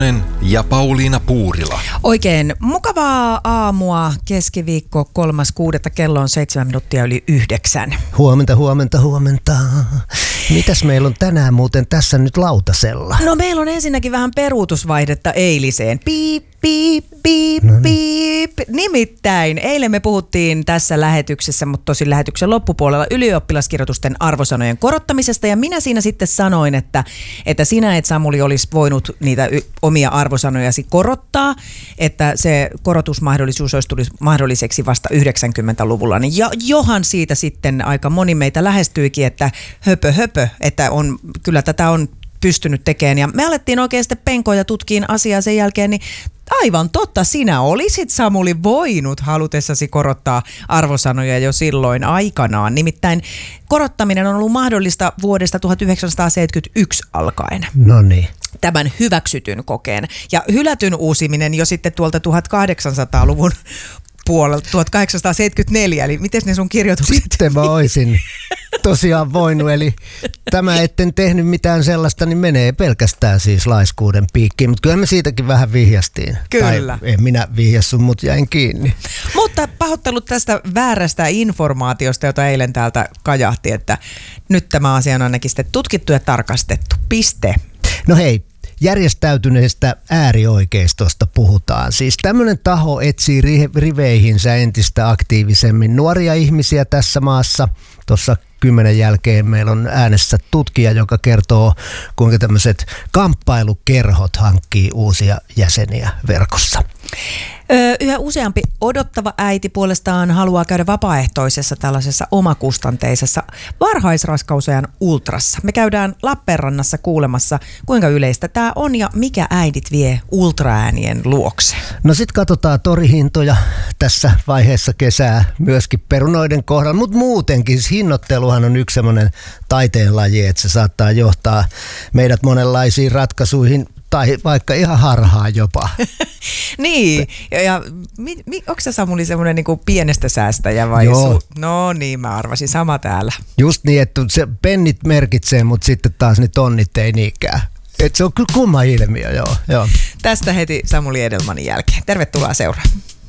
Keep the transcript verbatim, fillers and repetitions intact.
Ja Pauliina Puurila. Oikein mukavaa aamua, keskiviikko kolmas kuudetta, kello on seitsemän minuuttia yli yhdeksän. Huomenta, huomenta, huomenta. Mitäs meillä on tänään muuten tässä nyt lautasella? No meillä on ensinnäkin vähän peruutusvaihdetta eiliseen. Piip, piip, piip, no niin. piip. Nimittäin eilen me puhuttiin tässä lähetyksessä, mutta tosin lähetyksen loppupuolella ylioppilaskirjoitusten arvosanojen korottamisesta. Ja minä siinä sitten sanoin, että, että sinä et Samuli olisi voinut niitä y- omia arvosanojasi korottaa, että se korotusmahdollisuus olisi tullut mahdolliseksi vasta yhdeksänkymmentäluvulla. Niin ja johan siitä sitten aika moni meitä lähestyikin, että höpö höpö, että on, kyllä tätä on pystynyt tekemään. Ja me alettiin oikein sitten penkoa ja tutkiin asiaa sen jälkeen, niin aivan totta, sinä olisit Samuli voinut halutessasi korottaa arvosanoja jo silloin aikanaan. Nimittäin korottaminen on ollut mahdollista vuodesta tuhatyhdeksänsataaseitsemänkymmentäyksi alkaen. No niin. Tämän hyväksytyn kokeen. Ja hylätyn uusiminen jo sitten tuolta tuhatkahdeksansataaluvun puolelta, tuhatkahdeksansataaseitsemänkymmentäneljä, eli miten ne sun kirjoitukset? Sitten mä oisin tosiaan voinut, eli tämä etten tehnyt mitään sellaista, niin menee pelkästään siis laiskuuden piikkiin, mutta kyllä me siitäkin vähän vihjastiin. Kyllä. Tai en minä vihjassu, mutta jäin kiinni. Mutta pahoittelut tästä väärästä informaatiosta, jota eilen täältä kajahti, että nyt tämä asia on ainakin sitten tutkittu ja tarkastettu. Piste. No hei. Järjestäytyneestä äärioikeistosta puhutaan. Siis tämmöinen taho etsii riveihinsä entistä aktiivisemmin nuoria ihmisiä tässä maassa. Tuossa kymmenen jälkeen meillä on äänessä tutkija, joka kertoo, kuinka tämmöiset kamppailukerhot hankkii uusia jäseniä verkossa. Yhä useampi odottava äiti puolestaan haluaa käydä vapaaehtoisessa tällaisessa omakustanteisessa varhaisraskausajan ultrassa. Me käydään Lappeenrannassa kuulemassa, kuinka yleistä tämä on ja mikä äidit vie ultraäänien luokse. No sit katsotaan torihintoja tässä vaiheessa kesää myöskin perunoiden kohdalla, mutta muutenkin hinnoitteluhan on yksi semmoinen taiteenlaji, että se saattaa johtaa meidät monenlaisiin ratkaisuihin tai vaikka ihan harhaan jopa. Niin, ja, ja mi, mi, onko sä Samuli semmoinen niinku pienestä säästäjä vai? Joo. Su- no niin, mä arvasin, sama täällä. Just niin, että se pennit merkitsee, mutta sitten taas ne tonnit ei niinkään. Et se on kyllä kumma ilmiö, joo. joo. Tästä heti Samuli Edelmanin jälkeen. Tervetuloa seuraan.